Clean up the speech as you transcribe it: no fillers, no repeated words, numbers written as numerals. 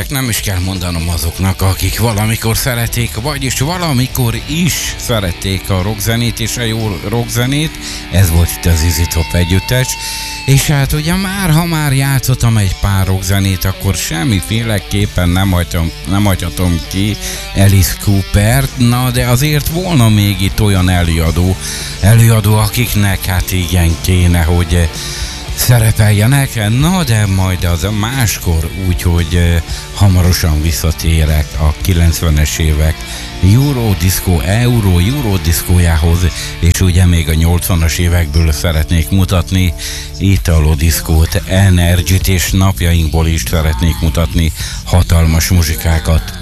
gyerekek, nem is kell mondanom azoknak, akik valamikor szerették, vagyis valamikor is szerették a rockzenét és a jó rockzenét. Ez volt itt az Easy Top együttes. És hát ugye ha már játszottam egy pár rockzenét, akkor semmiféleképpen nem hagyhatom ki Alice Coopert, na de azért volna még itt olyan előadó, akiknek hát igen kéne, hogy szerepeljenek, na de majd az máskor, úgyhogy hamarosan visszatérek a 90-es évek Eurodiscójához, és ugye még a 80-as évekből szeretnék mutatni Italo-diszkót, Energyt, és napjainkból is szeretnék mutatni hatalmas muzsikákat.